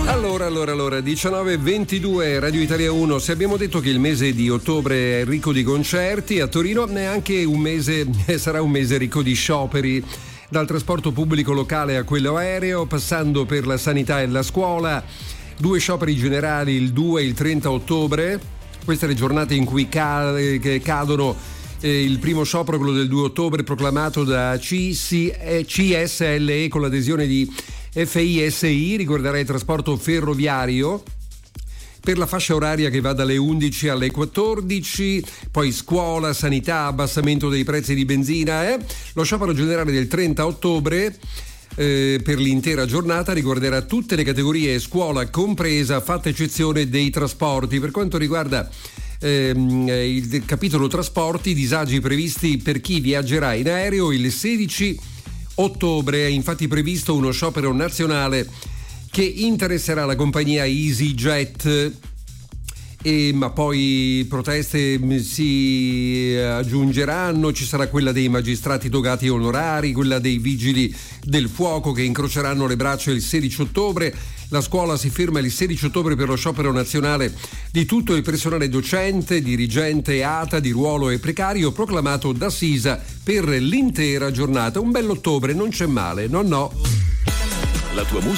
Allora, 19:22 Radio Italia 1. Se abbiamo detto che il mese di ottobre è ricco di concerti, a Torino è anche sarà un mese ricco di scioperi, dal trasporto pubblico locale a quello aereo, passando per la sanità e la scuola. 2 scioperi generali il 2 e il 30 ottobre. Queste le giornate in cui cadono. Il primo sciopero, quello del 2 ottobre, proclamato da CSLE con l'adesione di FISI, riguarderà il trasporto ferroviario per la fascia oraria che va dalle 11 alle 14, poi scuola, sanità, abbassamento dei prezzi di benzina. Lo sciopero generale del 30 ottobre per l'intera giornata riguarderà tutte le categorie, scuola compresa, fatta eccezione dei trasporti. Per quanto riguarda il capitolo trasporti, disagi previsti per chi viaggerà in aereo. Il 16 ottobre è infatti previsto uno sciopero nazionale che interesserà la compagnia EasyJet, ma poi proteste si aggiungeranno. Ci sarà quella dei magistrati togati onorari, quella dei vigili del fuoco che incroceranno le braccia il 16 ottobre. La scuola si ferma il 16 ottobre per lo sciopero nazionale di tutto il personale docente, dirigente, ATA, di ruolo e precario, proclamato da Sisa per l'intera giornata. Un bell'ottobre, non c'è male, no. La tua musica